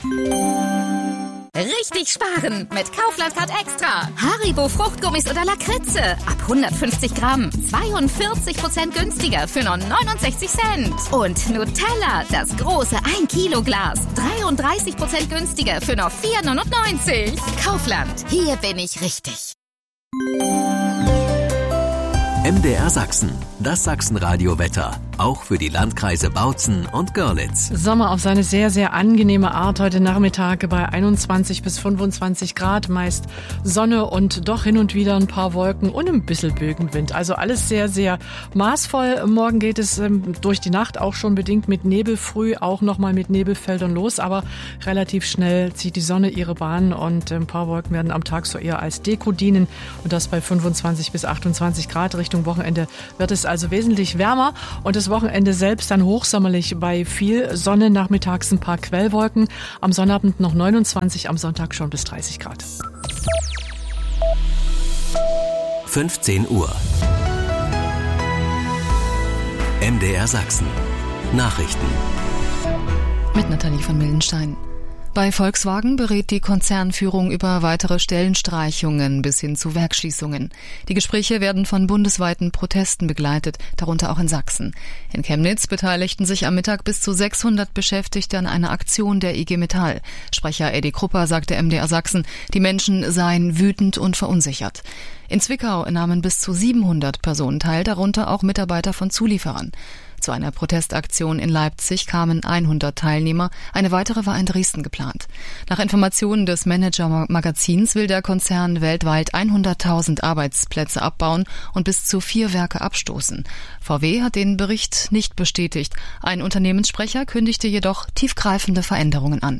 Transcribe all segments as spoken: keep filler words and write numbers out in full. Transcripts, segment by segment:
Richtig sparen mit Kaufland Card Extra. Haribo Fruchtgummis oder Lakritze. Ab hundertfünfzig Gramm. zweiundvierzig Prozent günstiger für nur neunundsechzig Cent. Und Nutella, das große ein Kilo Glas. dreiunddreißig Prozent günstiger für nur vier neunundneunzig. Kaufland, hier bin ich richtig. M D R Sachsen, das Sachsenradio-Wetter. Auch für die Landkreise Bautzen und Görlitz. Sommer auf seine sehr, sehr angenehme Art. Heute Nachmittag bei einundzwanzig bis fünfundzwanzig Grad. Meist Sonne und doch hin und wieder ein paar Wolken und ein bisschen Bögenwind. Also alles sehr, sehr maßvoll. Morgen geht es ähm, durch die Nacht auch schon bedingt mit Nebel. Früh auch nochmal mit Nebelfeldern los. Aber relativ schnell zieht die Sonne ihre Bahn und ein paar Wolken werden am Tag so eher als Deko dienen. Und das bei fünfundzwanzig bis achtundzwanzig Grad. Richtung Wochenende wird es also wesentlich wärmer. Und das Wochenende selbst dann hochsommerlich bei viel Sonne, nachmittags ein paar Quellwolken. Am Sonnabend noch neunundzwanzig, am Sonntag schon bis dreißig Grad. fünfzehn Uhr. M D R Sachsen. Nachrichten. Mit Nathalie von Mildenstein. Bei Volkswagen berät die Konzernführung über weitere Stellenstreichungen bis hin zu Werksschließungen. Die Gespräche werden von bundesweiten Protesten begleitet, darunter auch in Sachsen. In Chemnitz beteiligten sich am Mittag bis zu sechshundert Beschäftigte an einer Aktion der I G Metall. Sprecher Eddie Krupper sagte M D R Sachsen, die Menschen seien wütend und verunsichert. In Zwickau nahmen bis zu siebenhundert Personen teil, darunter auch Mitarbeiter von Zulieferern. Zu einer Protestaktion in Leipzig kamen hundert Teilnehmer, eine weitere war in Dresden geplant. Nach Informationen des Manager-Magazins will der Konzern weltweit hunderttausend Arbeitsplätze abbauen und bis zu vier Werke abstoßen. V W hat den Bericht nicht bestätigt. Ein Unternehmenssprecher kündigte jedoch tiefgreifende Veränderungen an.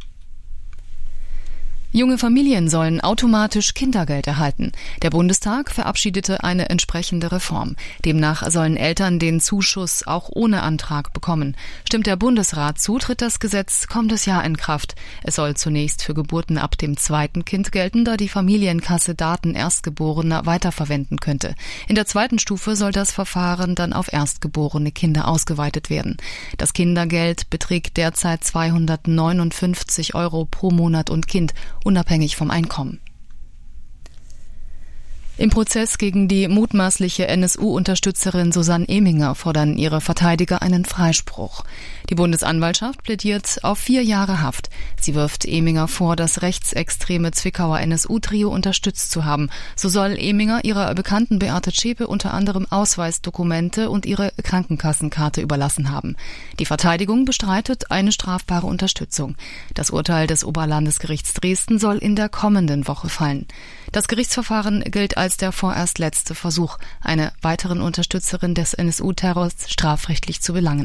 Junge Familien sollen automatisch Kindergeld erhalten. Der Bundestag verabschiedete eine entsprechende Reform. Demnach sollen Eltern den Zuschuss auch ohne Antrag bekommen. Stimmt der Bundesrat zu, tritt das Gesetz kommendes Jahr in Kraft. Es soll zunächst für Geburten ab dem zweiten Kind gelten, da die Familienkasse Daten Erstgeborener weiterverwenden könnte. In der zweiten Stufe soll das Verfahren dann auf erstgeborene Kinder ausgeweitet werden. Das Kindergeld beträgt derzeit zweihundertneunundfünfzig Euro pro Monat und Kind, unabhängig vom Einkommen. Im Prozess gegen die mutmaßliche N S U-Unterstützerin Susanne Eminger fordern ihre Verteidiger einen Freispruch. Die Bundesanwaltschaft plädiert auf vier Jahre Haft. Sie wirft Eminger vor, das rechtsextreme Zwickauer N S U-Trio unterstützt zu haben. So soll Eminger ihrer Bekannten Beate Zschäpe unter anderem Ausweisdokumente und ihre Krankenkassenkarte überlassen haben. Die Verteidigung bestreitet eine strafbare Unterstützung. Das Urteil des Oberlandesgerichts Dresden soll in der kommenden Woche fallen. Das Gerichtsverfahren gilt als der vorerst letzte Versuch, eine weiteren Unterstützerin des N S U-Terrors strafrechtlich zu belangen.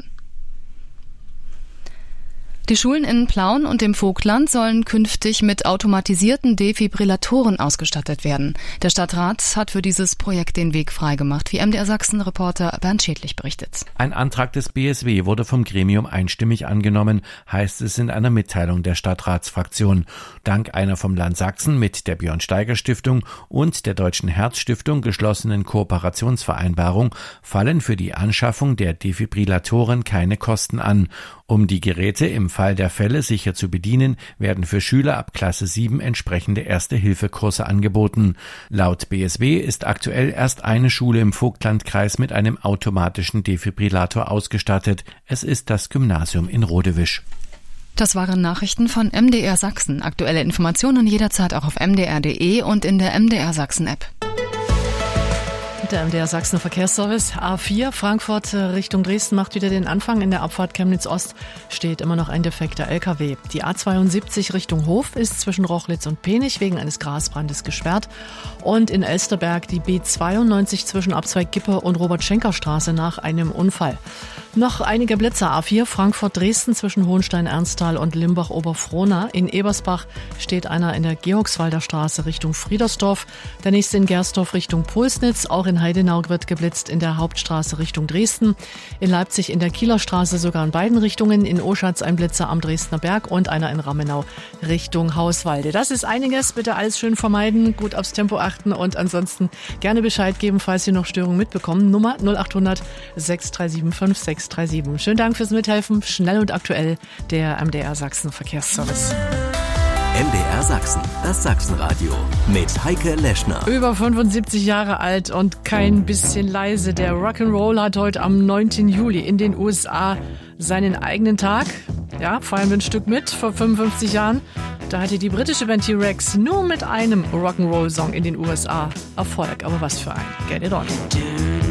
Die Schulen in Plauen und dem Vogtland sollen künftig mit automatisierten Defibrillatoren ausgestattet werden. Der Stadtrat hat für dieses Projekt den Weg freigemacht, wie M D R Sachsen-Reporter Bernd Schädlich berichtet. Ein Antrag des B S W wurde vom Gremium einstimmig angenommen, heißt es in einer Mitteilung der Stadtratsfraktion. Dank einer vom Land Sachsen mit der Björn-Steiger-Stiftung und der Deutschen Herzstiftung geschlossenen Kooperationsvereinbarung fallen für die Anschaffung der Defibrillatoren keine Kosten an. Um die Geräte im Fall der Fälle sicher zu bedienen, werden für Schüler ab Klasse sieben entsprechende Erste-Hilfe-Kurse angeboten. Laut B S W ist aktuell erst eine Schule im Vogtlandkreis mit einem automatischen Defibrillator ausgestattet. Es ist das Gymnasium in Rodewisch. Das waren Nachrichten von M D R Sachsen. Aktuelle Informationen jederzeit auch auf m d r punkt d e und in der M D R Sachsen App. Der M D R Sachsen Verkehrsservice A vier Frankfurt Richtung Dresden macht wieder den Anfang. In der Abfahrt Chemnitz Ost steht immer noch ein defekter L K W. Die A zweiundsiebzig Richtung Hof ist zwischen Rochlitz und Penich wegen eines Grasbrandes gesperrt. Und in Elsterberg die B zweiundneunzig zwischen Abzweig Gippe und Robert-Schenker-Straße nach einem Unfall. Noch einige Blitzer. A vier Frankfurt-Dresden zwischen Hohenstein-Ernsthal und Limbach-Oberfrohna. In Ebersbach steht einer in der Georgswalder Straße Richtung Friedersdorf. Der nächste in Gersdorf Richtung Pulsnitz. Auch in Heidenau wird geblitzt in der Hauptstraße Richtung Dresden. In Leipzig in der Kieler Straße sogar in beiden Richtungen. In Oschatz ein Blitzer am Dresdner Berg und einer in Ramenau Richtung Hauswalde. Das ist einiges. Bitte alles schön vermeiden, gut aufs Tempo achten und ansonsten gerne Bescheid geben, falls Sie noch Störungen mitbekommen. Nummer null acht hundert sechs drei sieben fünf sechs sechs drei sieben. Schönen Dank fürs Mithelfen. Schnell und aktuell, der M D R Sachsen Verkehrsservice. M D R Sachsen, das Sachsenradio mit Heike Leschner. Über fünfundsiebzig Jahre alt und kein bisschen leise. Der Rock'n'Roll hat heute am neunten Juli in den U S A seinen eigenen Tag. Ja, feiern wir ein Stück mit. Vor fünfundfünfzig Jahren, da hatte die britische Band T-Rex nur mit einem Rock'n'Roll-Song in den U S A Erfolg. Aber was für ein. Get it on.